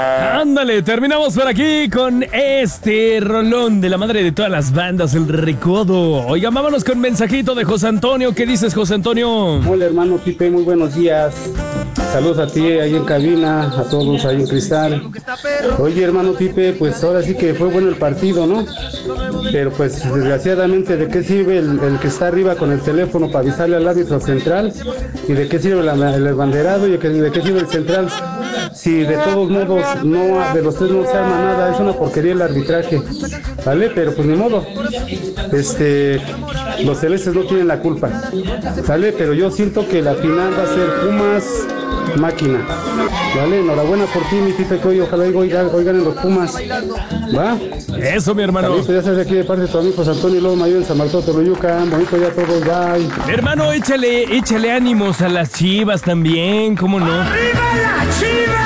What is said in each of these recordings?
Ándale, terminamos por aquí con este rolón de la madre de todas las bandas, El Recodo. Oigan, vámonos con mensajito de José Antonio. ¿Qué dices, José Antonio? Hola, hermano Pipe, muy buenos días. Saludos a ti ahí en cabina, a todos ahí en Cristal. Oye, hermano Pipe, pues ahora sí que fue bueno el partido, ¿no? Pero pues desgraciadamente, ¿de qué sirve el que está arriba con el teléfono para avisarle al árbitro central? ¿Y de qué sirve el banderado? ¿Y de qué sirve el central? Si de todos modos no, de los tres no se arma nada, es una porquería el arbitraje, ¿vale? Pero pues ni modo, los celestes no tienen la culpa, ¿vale? Pero yo siento que la final va a ser Pumas Máquina, ¿vale? Enhorabuena por ti, mi Pipe, que hoy ojalá oigan en los Pumas, ¿va? Eso, mi hermano. Listo, ya sabes, aquí de parte de tu amigo José Antonio Lobo Mayor en San Martín, Toluca. Bonito día a todos, bye. Hermano, échale ánimos a las Chivas también, ¿cómo no? ¡Arriba las Chivas!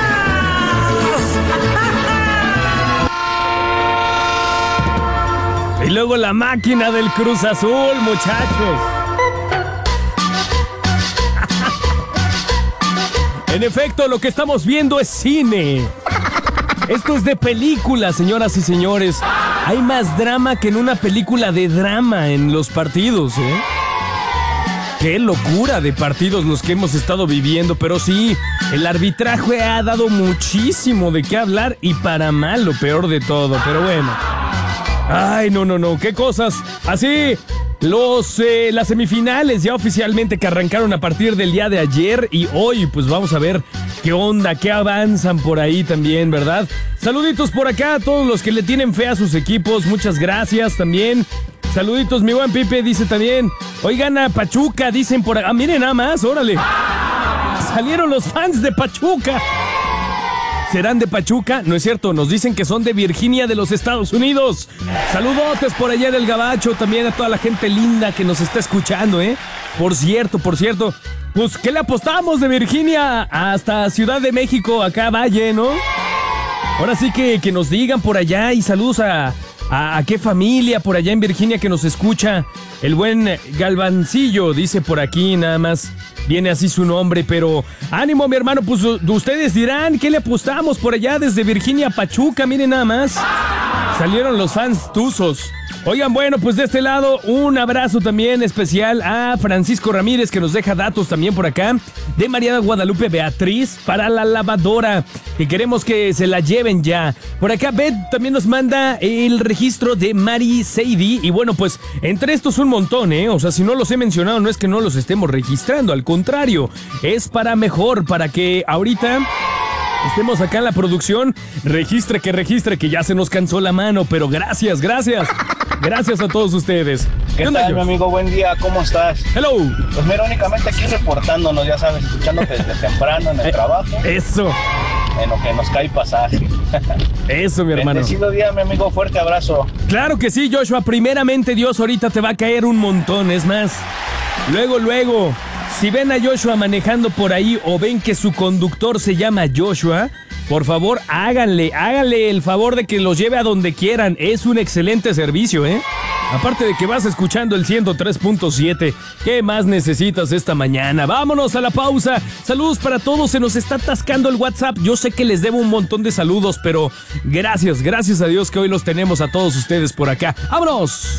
Y luego la máquina del Cruz Azul, muchachos. En efecto, lo que estamos viendo es cine. Esto es de película, señoras y señores. Hay más drama que en una película de drama en los partidos, ¿eh? Qué locura de partidos los que hemos estado viviendo. Pero sí, el arbitraje ha dado muchísimo de qué hablar y para mal, lo peor de todo. Pero bueno. Ay, no, qué cosas. Así, las semifinales ya oficialmente que arrancaron a partir del día de ayer y hoy, pues vamos a ver qué onda, qué avanzan por ahí también, ¿verdad? Saluditos por acá a todos los que le tienen fe a sus equipos, muchas gracias también. Saluditos, mi buen Pipe dice también, oigan a Pachuca, dicen por acá, miren nada más, órale. Salieron los fans de Pachuca. ¿Serán de Pachuca? No es cierto, nos dicen que son de Virginia, de los Estados Unidos. Saludotes por allá del Gabacho, también a toda la gente linda que nos está escuchando, ¿eh? Por cierto, pues, ¿qué le apostamos de Virginia hasta Ciudad de México, acá Valle, ¿no? Ahora sí que nos digan por allá y saludos a qué familia por allá en Virginia que nos escucha. El buen Galvancillo dice por aquí nada más. Viene así su nombre, pero ánimo, mi hermano, pues ustedes dirán, ¿qué le apostamos por allá desde Virginia a Pachuca? Miren nada más. Salieron los fans tuzos. Oigan, bueno, pues de este lado, un abrazo también especial a Francisco Ramírez, que nos deja datos también por acá, de María Guadalupe Beatriz para la lavadora, que queremos que se la lleven ya. Por acá Beth también nos manda el registro de Mari Seidi, y bueno, pues entre estos un montón, o sea, si no los he mencionado, no es que no los estemos registrando, al contrario, es para mejor, para que ahorita estemos acá en la producción, registre, que ya se nos cansó la mano, pero gracias a todos ustedes. ¿Qué tal, mi amigo? Buen día, ¿cómo estás? Hello. Pues mira, únicamente aquí reportándonos, ya sabes, escuchándote desde temprano en el trabajo. Eso. En lo que nos cae pasaje. Eso, mi hermano. Bendecido día, mi amigo, fuerte abrazo. Claro que sí, Joshua, primeramente Dios, ahorita te va a caer un montón, es más, luego, si ven a Joshua manejando por ahí o ven que su conductor se llama Joshua, por favor, háganle el favor de que los lleve a donde quieran. Es un excelente servicio, ¿eh? Aparte de que vas escuchando el 103.7. ¿Qué más necesitas esta mañana? Vámonos a la pausa. Saludos para todos. Se nos está atascando el WhatsApp. Yo sé que les debo un montón de saludos, pero gracias a Dios que hoy los tenemos a todos ustedes por acá. ¡Vámonos!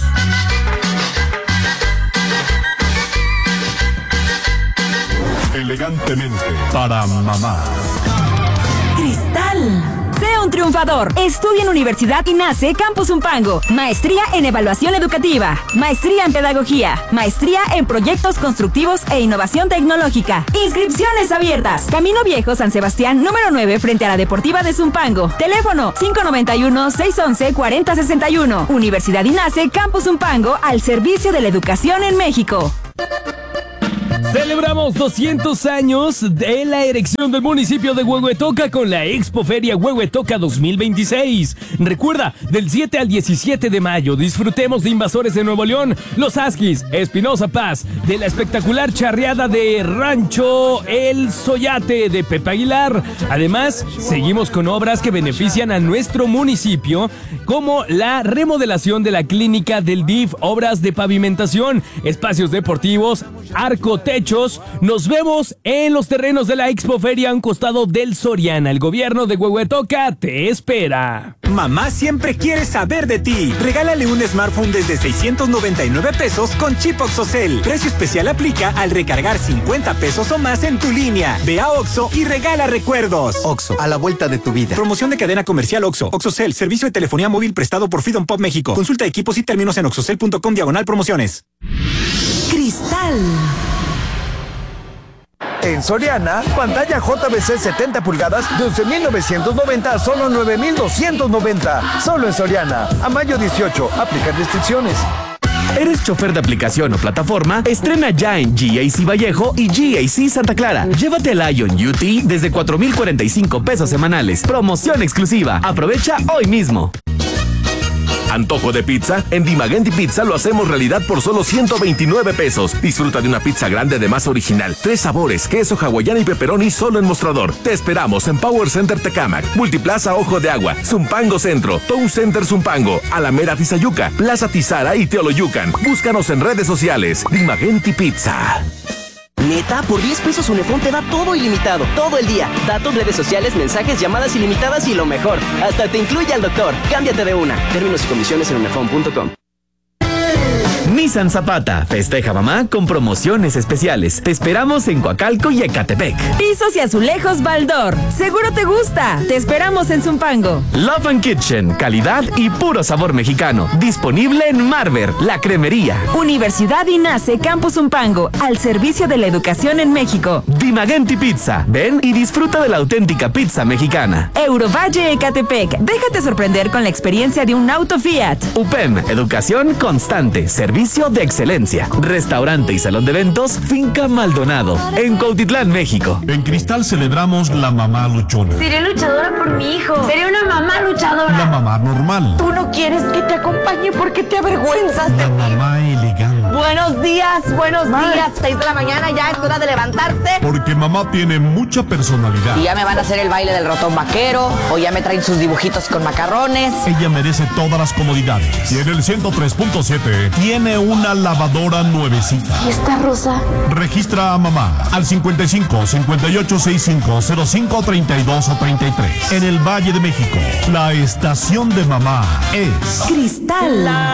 Elegantemente para mamá. Cristal. Sé un triunfador. Estudia en Universidad INACE Campus Zumpango. Maestría en Evaluación Educativa. Maestría en Pedagogía. Maestría en Proyectos Constructivos e Innovación Tecnológica. Inscripciones abiertas. Camino Viejo, San Sebastián, número 9, frente a la Deportiva de Zumpango. Teléfono 591-611-4061. Universidad INACE Campus Zumpango, al servicio de la educación en México. Celebramos 200 años de la erección del municipio de Huehuetoca con la Expoferia Huehuetoca 2026. Recuerda, del 7 al 17 de mayo disfrutemos de Invasores de Nuevo León, Los Asquis, Espinosa Paz, de la espectacular charreada de Rancho El Soyate de Pepe Aguilar. Además, seguimos con obras que benefician a nuestro municipio, como la remodelación de la clínica del DIF, obras de pavimentación, espacios deportivos, arco, techo muchachos. Nos vemos en los terrenos de la Expo Feria a un costado del Soriana. El gobierno de Huehuetoca te espera. Mamá siempre quiere saber de ti. Regálale un smartphone desde 699 pesos con chip OXXOCEL. Precio especial aplica al recargar 50 pesos o más en tu línea. Ve a OXXO y regala recuerdos. OXXO, a la vuelta de tu vida. Promoción de cadena comercial OXXO. OXXOCEL, servicio de telefonía móvil prestado por Freedom Pop México. Consulta equipos y términos en oxxocel.com/promociones. Cristal. En Soriana, pantalla JBC 70 pulgadas de 11,990 a solo 9,290. Solo en Soriana. A mayo 18. Aplican restricciones. ¿Eres chofer de aplicación o plataforma? Estrena ya en GAC Vallejo y GAC Santa Clara. Llévate el Ion UT desde 4,045 pesos semanales. Promoción exclusiva. Aprovecha hoy mismo. ¿Antojo de pizza? En Dimagenti Pizza lo hacemos realidad por solo 129 pesos. Disfruta de una pizza grande de masa original, 3 sabores, queso hawaiana y pepperoni solo en mostrador. Te esperamos en Power Center Tecámac, Multiplaza Ojo de Agua, Zumpango Centro, Town Center Zumpango, Alameda Tizayuca, Plaza Tizara y Teoloyucan. Búscanos en redes sociales. Dimagenti Pizza. Neta, por 10 pesos Unifón te da todo ilimitado, todo el día. Datos, redes sociales, mensajes, llamadas ilimitadas y lo mejor, hasta te incluye al doctor. Cámbiate de una. Términos y condiciones en unifón.com. Nissan Zapata, festeja mamá con promociones especiales. Te esperamos en Coacalco y Ecatepec. Pisos y azulejos Baldor. Seguro te gusta. Te esperamos en Zumpango. Love and Kitchen, calidad y puro sabor mexicano. Disponible en Marver, la cremería. Universidad INACE Campus Zumpango, al servicio de la educación en México. Dimagenti Pizza, ven y disfruta de la auténtica pizza mexicana. Eurovalle Ecatepec, déjate sorprender con la experiencia de un auto Fiat. UPEM, educación constante, servicio de excelencia. Restaurante y salón de eventos, Finca Maldonado, en Cuautitlán, México. En Cristal celebramos la mamá luchona. Seré luchadora por mi hijo. Seré una mamá luchadora. La mamá normal. Tú no quieres que te acompañe porque te avergüenzas. La mamá elegante. Buenos días, 6 de la mañana, ya es hora de levantarse. Porque mamá tiene mucha personalidad. Y ya me van a hacer el baile del ratón vaquero, o ya me traen sus dibujitos con macarrones. Ella merece todas las comodidades. Y en el 103.7 tiene una lavadora nuevecita. ¿Y esta rosa? Registra a mamá al 55 58 65 05 32 o 33. En el Valle de México, la estación de mamá es Cristal.